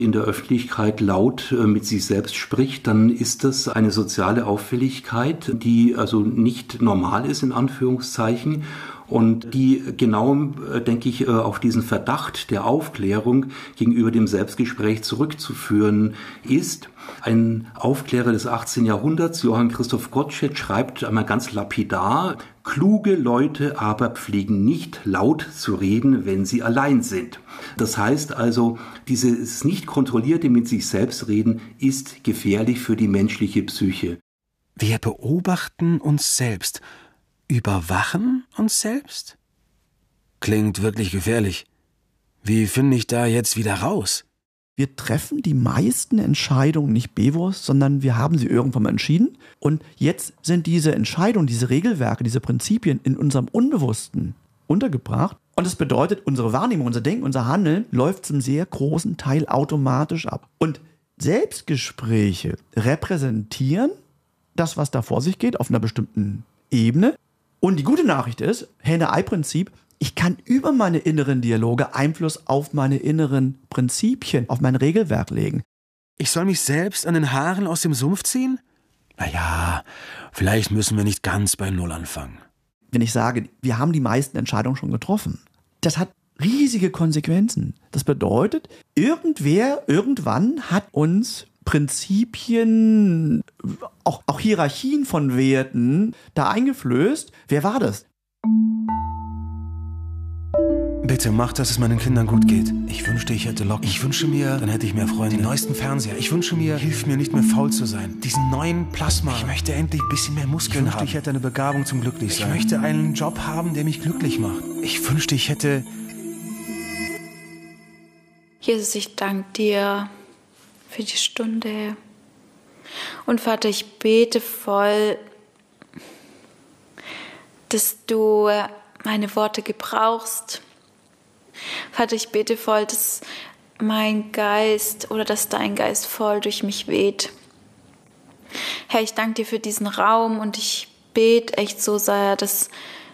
in der Öffentlichkeit laut mit sich selbst spricht, dann ist das eine soziale Auffälligkeit, die also nicht normal ist, in Anführungszeichen. Und die genau, denke ich, auf diesen Verdacht der Aufklärung gegenüber dem Selbstgespräch zurückzuführen ist. Ein Aufklärer des 18. Jahrhunderts, Johann Christoph Gottsched, schreibt einmal ganz lapidar: Kluge Leute aber pflegen nicht laut zu reden, wenn sie allein sind. Das heißt also, dieses nicht kontrollierte mit sich selbst reden ist gefährlich für die menschliche Psyche. Wir beobachten uns selbst. Überwachen uns selbst? Klingt wirklich gefährlich. Wie finde ich da jetzt wieder raus? Wir treffen die meisten Entscheidungen nicht bewusst, sondern wir haben sie irgendwann mal entschieden. Und jetzt sind diese Entscheidungen, diese Regelwerke, diese Prinzipien in unserem Unbewussten untergebracht. Und das bedeutet, unsere Wahrnehmung, unser Denken, unser Handeln läuft zum sehr großen Teil automatisch ab. Und Selbstgespräche repräsentieren das, was da vor sich geht, auf einer bestimmten Ebene. Und die gute Nachricht ist, Henne-Ei-Prinzip, ich kann über meine inneren Dialoge Einfluss auf meine inneren Prinzipien, auf mein Regelwerk legen. Ich soll mich selbst an den Haaren aus dem Sumpf ziehen? Naja, vielleicht müssen wir nicht ganz bei Null anfangen. Wenn ich sage, wir haben die meisten Entscheidungen schon getroffen, das hat riesige Konsequenzen. Das bedeutet, irgendwer irgendwann hat uns Prinzipien, auch Hierarchien von Werten da eingeflößt. Wer war das? Bitte mach, dass es meinen Kindern gut geht. Ich wünschte, ich hätte Locken. Ich wünsche mir, dann hätte ich mehr Freunde. Den neuesten Fernseher. Ich wünsche mir, hilf mir nicht mehr faul zu sein. Diesen neuen Plasma. Ich möchte endlich ein bisschen mehr Muskeln haben. Ich wünschte, ich hätte eine Begabung zum Glücklichsein. Ich möchte einen Job haben, der mich glücklich macht. Ich wünschte, ich hätte... Jesus, ich danke dir für die Stunde. Und Vater, ich bete voll, dass du meine Worte gebrauchst. Vater, ich bete voll, dass mein Geist oder dass dein Geist voll durch mich weht. Herr, ich danke dir für diesen Raum und ich bete echt so sehr, dass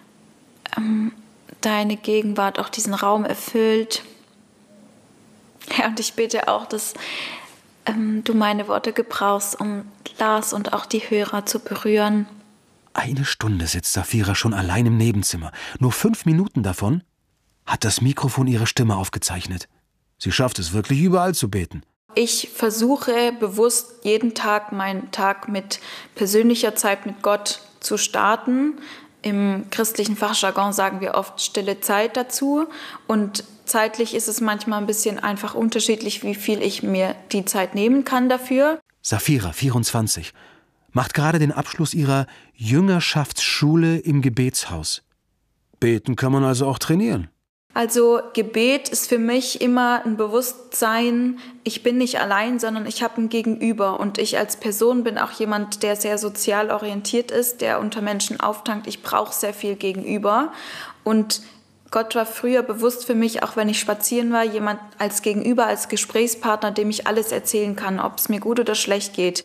deine Gegenwart auch diesen Raum erfüllt. Herr, und ich bete auch, dass du meine Worte gebrauchst, um Lars und auch die Hörer zu berühren. 1 Stunde sitzt Safira schon allein im Nebenzimmer. Nur 5 Minuten davon hat das Mikrofon ihre Stimme aufgezeichnet. Sie schafft es wirklich, überall zu beten. Ich versuche bewusst jeden Tag meinen Tag mit persönlicher Zeit mit Gott zu starten. Im christlichen Fachjargon sagen wir oft stille Zeit dazu. Und zeitlich ist es manchmal ein bisschen einfach unterschiedlich, wie viel ich mir die Zeit nehmen kann dafür. Safira, 24, macht gerade den Abschluss ihrer Jüngerschaftsschule im Gebetshaus. Beten kann man also auch trainieren. Also Gebet ist für mich immer ein Bewusstsein, ich bin nicht allein, sondern ich habe ein Gegenüber. Und ich als Person bin auch jemand, der sehr sozial orientiert ist, der unter Menschen auftankt. Ich brauche sehr viel Gegenüber. Und Gott war früher bewusst für mich, auch wenn ich spazieren war, jemand als Gegenüber, als Gesprächspartner, dem ich alles erzählen kann, ob es mir gut oder schlecht geht.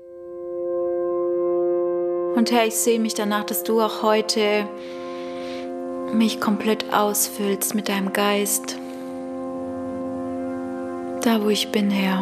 Und Herr, ich sehe mich danach, dass du auch heute mich komplett ausfüllst mit deinem Geist. Da, wo ich bin, Herr.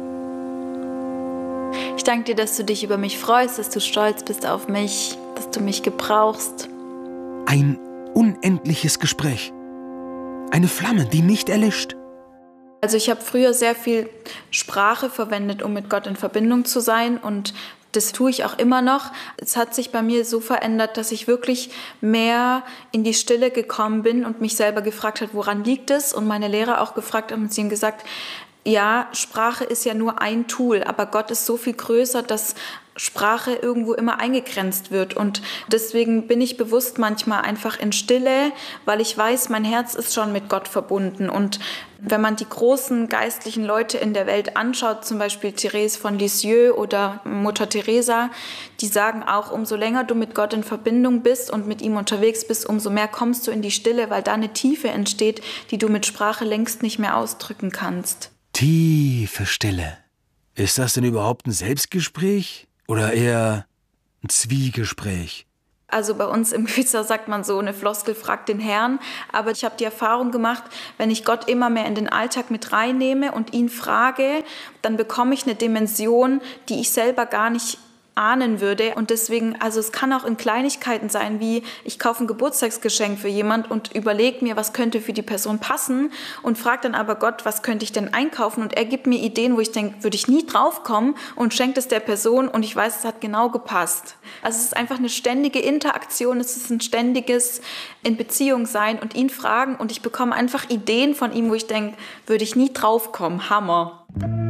Ich danke dir, dass du dich über mich freust, dass du stolz bist auf mich, dass du mich gebrauchst. Ein unendliches Gespräch. Eine Flamme, die nicht erlischt. Also ich habe früher sehr viel Sprache verwendet, um mit Gott in Verbindung zu sein, und das tue ich auch immer noch. Es hat sich bei mir so verändert, dass ich wirklich mehr in die Stille gekommen bin und mich selber gefragt habe, woran liegt es? Und meine Lehrer auch gefragt haben und sie haben gesagt, ja, Sprache ist ja nur ein Tool, aber Gott ist so viel größer, dass Sprache irgendwo immer eingegrenzt wird. Und deswegen bin ich bewusst manchmal einfach in Stille, weil ich weiß, mein Herz ist schon mit Gott verbunden. Und wenn man die großen geistlichen Leute in der Welt anschaut, zum Beispiel Therese von Lisieux oder Mutter Teresa, die sagen auch, umso länger du mit Gott in Verbindung bist und mit ihm unterwegs bist, umso mehr kommst du in die Stille, weil da eine Tiefe entsteht, die du mit Sprache längst nicht mehr ausdrücken kannst. Tiefe Stille. Ist das denn überhaupt ein Selbstgespräch oder eher ein Zwiegespräch? Also bei uns im Gebetshaus sagt man so, eine Floskel fragt den Herrn. Aber ich habe die Erfahrung gemacht, wenn ich Gott immer mehr in den Alltag mit reinnehme und ihn frage, dann bekomme ich eine Dimension, die ich selber gar nicht ahnen würde. Und deswegen, also es kann auch in Kleinigkeiten sein, wie ich kaufe ein Geburtstagsgeschenk für jemand und überlege mir, was könnte für die Person passen und frage dann aber Gott, was könnte ich denn einkaufen? Und er gibt mir Ideen, wo ich denke, würde ich nie drauf kommen und schenkt es der Person und ich weiß, es hat genau gepasst. Also es ist einfach eine ständige Interaktion, es ist ein ständiges in Beziehung sein und ihn fragen und ich bekomme einfach Ideen von ihm, wo ich denke, würde ich nie drauf kommen. Hammer.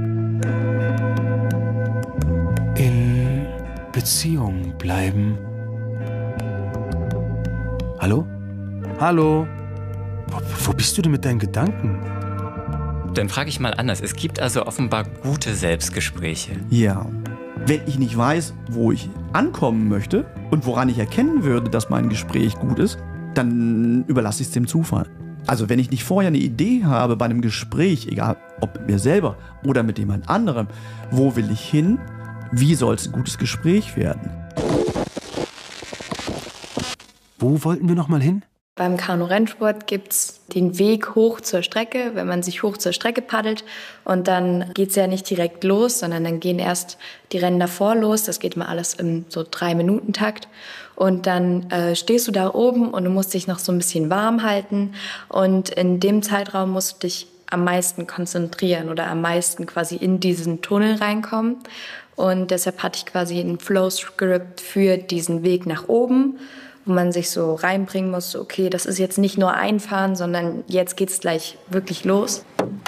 Beziehung bleiben. Hallo? Hallo? Wo bist du denn mit deinen Gedanken? Dann frage ich mal anders. Es gibt also offenbar gute Selbstgespräche. Ja. Wenn ich nicht weiß, wo ich ankommen möchte und woran ich erkennen würde, dass mein Gespräch gut ist, dann überlasse ich es dem Zufall. Also wenn ich nicht vorher eine Idee habe bei einem Gespräch, egal ob mit mir selber oder mit jemand anderem, wo will ich hin? Wie soll es ein gutes Gespräch werden? Wo wollten wir noch mal hin? Beim Kanu-Rennsport gibt es den Weg hoch zur Strecke, wenn man sich hoch zur Strecke paddelt. Und dann geht es ja nicht direkt los, sondern dann gehen erst die Rennen davor los. Das geht immer alles im so 3-Minuten-Takt. Und dann stehst du da oben und du musst dich noch so ein bisschen warm halten. Und in dem Zeitraum musst du dich am meisten konzentrieren oder am meisten quasi in diesen Tunnel reinkommen. Und deshalb hatte ich quasi ein Flow-Script für diesen Weg nach oben, wo man sich so reinbringen muss, okay, das ist jetzt nicht nur einfahren, sondern jetzt geht's gleich wirklich los.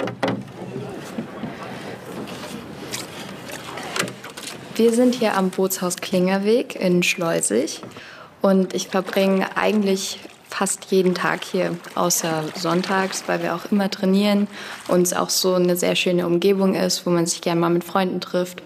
Wir sind hier am Bootshaus Klingerweg in Schleusig und ich verbringe eigentlich fast jeden Tag hier, außer sonntags, weil wir auch immer trainieren und es auch so eine sehr schöne Umgebung ist, wo man sich gerne mal mit Freunden trifft.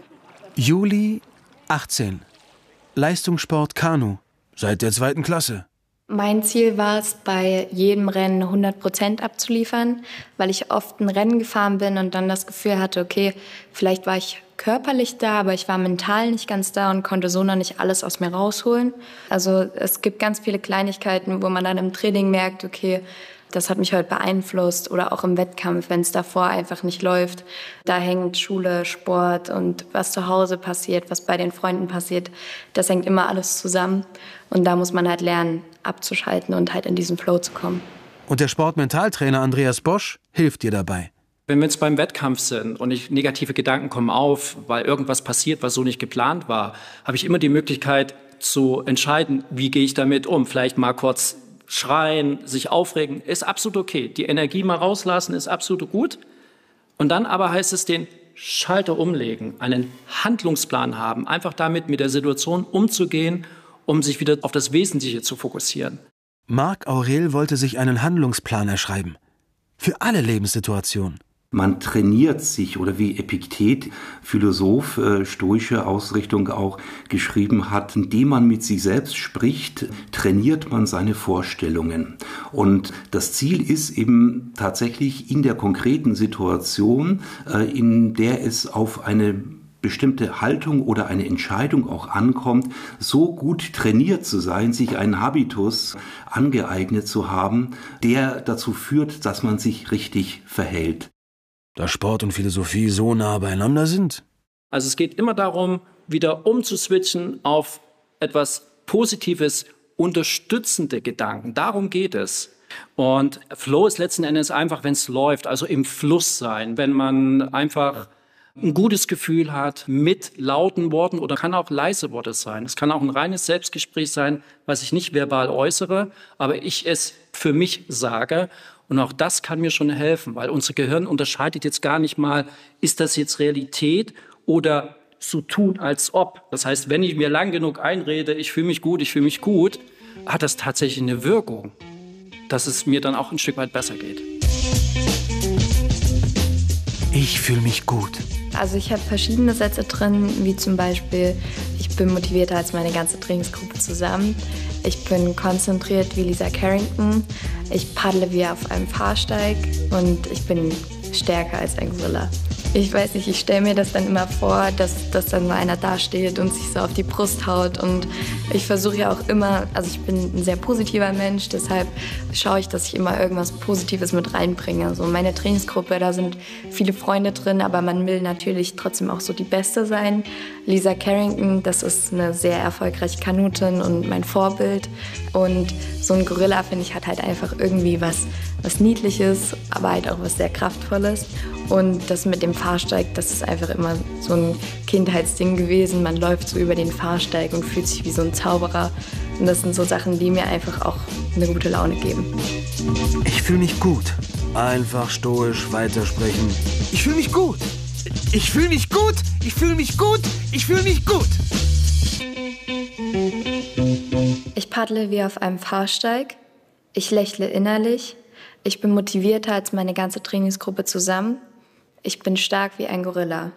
Juli, 18. Leistungssport Kanu. Seit der 2. Klasse. Mein Ziel war es, bei jedem Rennen 100% abzuliefern, weil ich oft ein Rennen gefahren bin und dann das Gefühl hatte, okay, vielleicht war ich körperlich da, aber ich war mental nicht ganz da und konnte so noch nicht alles aus mir rausholen. Also es gibt ganz viele Kleinigkeiten, wo man dann im Training merkt, okay, das hat mich heute beeinflusst oder auch im Wettkampf, wenn es davor einfach nicht läuft. Da hängt Schule, Sport und was zu Hause passiert, was bei den Freunden passiert, das hängt immer alles zusammen. Und da muss man halt lernen, abzuschalten und halt in diesen Flow zu kommen. Und der Sportmentaltrainer Andreas Bosch hilft dir dabei. Wenn wir jetzt beim Wettkampf sind und negative Gedanken kommen auf, weil irgendwas passiert, was so nicht geplant war, habe ich immer die Möglichkeit zu entscheiden, wie gehe ich damit um. Vielleicht mal kurz schreien, sich aufregen, ist absolut okay. Die Energie mal rauslassen, ist absolut gut. Und dann aber heißt es, den Schalter umlegen, einen Handlungsplan haben, einfach damit mit der Situation umzugehen, um sich wieder auf das Wesentliche zu fokussieren. Marc Aurel wollte sich einen Handlungsplan erschreiben. Für alle Lebenssituationen. Man trainiert sich, oder wie Epiktet, Philosoph, stoische Ausrichtung auch geschrieben hat, indem man mit sich selbst spricht, trainiert man seine Vorstellungen. Und das Ziel ist eben tatsächlich in der konkreten Situation, in der es auf eine bestimmte Haltung oder eine Entscheidung auch ankommt, so gut trainiert zu sein, sich einen Habitus angeeignet zu haben, der dazu führt, dass man sich richtig verhält. Da Sport und Philosophie so nah beieinander sind? Also es geht immer darum, wieder umzuswitchen auf etwas Positives, unterstützende Gedanken. Darum geht es. Und Flow ist letzten Endes einfach, wenn es läuft, also im Fluss sein, wenn man einfach ein gutes Gefühl hat mit lauten Worten oder kann auch leise Worte sein. Es kann auch ein reines Selbstgespräch sein, was ich nicht verbal äußere, aber ich es für mich sage. Und auch das kann mir schon helfen, weil unser Gehirn unterscheidet jetzt gar nicht mal, ist das jetzt Realität oder so tun, als ob. Das heißt, wenn ich mir lang genug einrede, ich fühle mich gut, hat das tatsächlich eine Wirkung, dass es mir dann auch ein Stück weit besser geht. Ich fühle mich gut. Also ich habe verschiedene Sätze drin, wie zum Beispiel, ich bin motivierter als meine ganze Trainingsgruppe zusammen. Ich bin konzentriert wie Lisa Carrington. Ich paddle wie auf einem Fahrsteig und ich bin stärker als ein Gorilla. Ich weiß nicht, ich stelle mir das dann immer vor, dass dann mal einer dasteht und sich so auf die Brust haut. Und ich versuche ja auch immer, also ich bin ein sehr positiver Mensch, deshalb schaue ich, dass ich immer irgendwas Positives mit reinbringe. Also meine Trainingsgruppe, da sind viele Freunde drin, aber man will natürlich trotzdem auch so die Beste sein. Lisa Carrington, das ist eine sehr erfolgreiche Kanutin und mein Vorbild. Und so ein Gorilla, finde ich, hat halt einfach irgendwie was Niedliches, aber halt auch was sehr Kraftvolles. Und das mit dem Fahrsteig, das ist einfach immer so ein Kindheitsding gewesen. Man läuft so über den Fahrsteig und fühlt sich wie so ein Zauberer. Und das sind so Sachen, die mir einfach auch eine gute Laune geben. Ich fühle mich gut. Einfach stoisch weitersprechen. Ich fühle mich gut. Ich fühle mich gut. Ich fühle mich gut. Ich fühle mich gut. Ich paddle wie auf einem Fahrsteig. Ich lächle innerlich. Ich bin motivierter als meine ganze Trainingsgruppe zusammen. Ich bin stark wie ein Gorilla.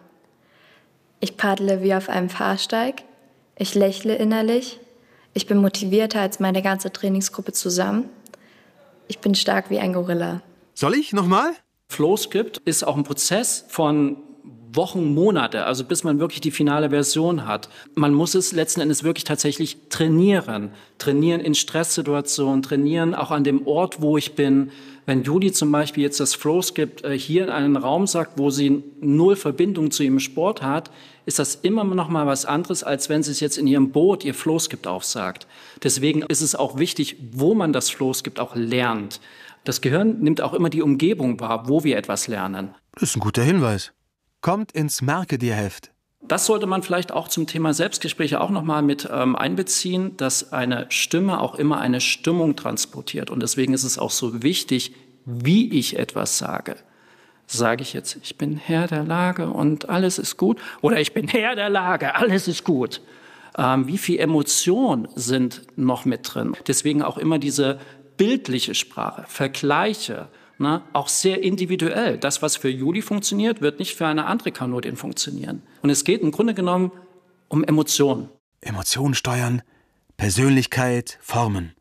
Ich paddle wie auf einem Fahrsteig. Ich lächle innerlich. Ich bin motivierter als meine ganze Trainingsgruppe zusammen. Ich bin stark wie ein Gorilla. Soll ich nochmal? FlowScript ist auch ein Prozess von Wochen, Monate, also bis man wirklich die finale Version hat. Man muss es letzten Endes wirklich tatsächlich trainieren. Trainieren in Stresssituationen, trainieren auch an dem Ort, wo ich bin. Wenn Julie zum Beispiel jetzt das FlowScript hier in einen Raum sagt, wo sie 0 Verbindung zu ihrem Sport hat, ist das immer noch mal was anderes, als wenn sie es jetzt in ihrem Boot ihr FlowScript aufsagt. Deswegen ist es auch wichtig, wo man das FlowScript auch lernt. Das Gehirn nimmt auch immer die Umgebung wahr, wo wir etwas lernen. Das ist ein guter Hinweis. Kommt ins Merke-dir-Heft. Das sollte man vielleicht auch zum Thema Selbstgespräche auch noch mal mit einbeziehen, dass eine Stimme auch immer eine Stimmung transportiert. Und deswegen ist es auch so wichtig, wie ich etwas sage. Sage ich jetzt, ich bin Herr der Lage und alles ist gut? Oder ich bin Herr der Lage, alles ist gut? Wie viel Emotionen sind noch mit drin? Deswegen auch immer diese bildliche Sprache, Vergleiche, auch sehr individuell. Das, was für Julie funktioniert, wird nicht für eine andere Kanutin funktionieren. Und es geht im Grunde genommen um Emotionen. Emotionen steuern, Persönlichkeit formen.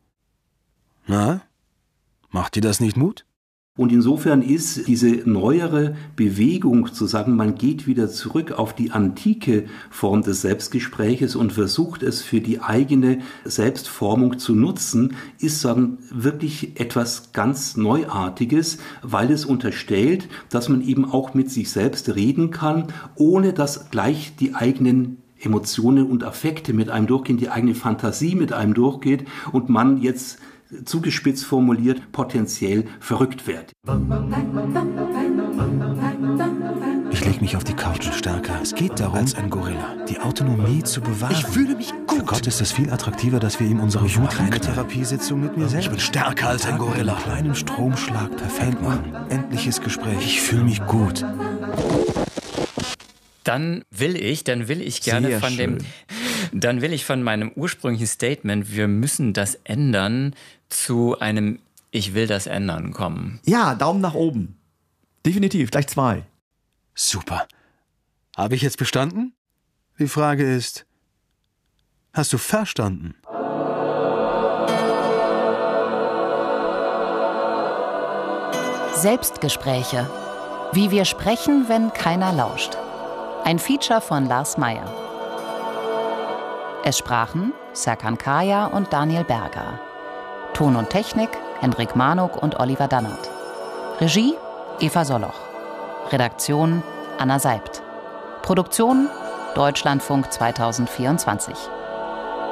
Na, macht dir das nicht Mut? Und insofern ist diese neuere Bewegung zu sagen, man geht wieder zurück auf die antike Form des Selbstgespräches und versucht es für die eigene Selbstformung zu nutzen, ist sagen wirklich etwas ganz Neuartiges, weil es unterstellt, dass man eben auch mit sich selbst reden kann, ohne dass gleich die eigenen Emotionen und Affekte mit einem durchgehen, die eigene Fantasie mit einem durchgeht und man jetzt zugespitzt formuliert, potenziell verrückt wird. Ich lege mich auf die Couch stärker. Es geht darum, als ein Gorilla, die Autonomie zu bewahren. Ich fühle mich gut. Für Gott ist es viel attraktiver, dass wir ihm unsere eine Therapiesitzung mit mir selbst. Ich bin stärker als ein Gorilla. Einen kleinen Stromschlag perfekt machen. Endliches Gespräch. Ich fühle mich gut. Dann will ich gerne dann will ich von meinem ursprünglichen Statement, wir müssen das ändern, zu einem Ich will das ändern kommen. Ja, Daumen nach oben. Definitiv, gleich 2. Super. Habe ich jetzt bestanden? Die Frage ist, hast du verstanden? Selbstgespräche. Wie wir sprechen, wenn keiner lauscht. Ein Feature von Lars Meyer. Es sprachen Serkan Kaya und Daniel Berger. Ton und Technik Hendrik Manuk und Oliver Dannert. Regie Eva Soloch. Redaktion Anna Seibt. Produktion Deutschlandfunk 2024.